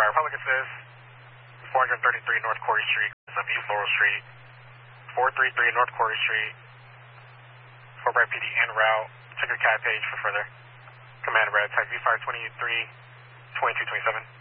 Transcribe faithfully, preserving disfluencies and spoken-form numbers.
Republic Assist, four thirty-three North Corey Street, of East Laurel Street, four thirty-three North Corey Street, Fort Bragg P D en route. Check your C A D page for further. Command red, type V fire twenty-three, twenty-two twenty-seven.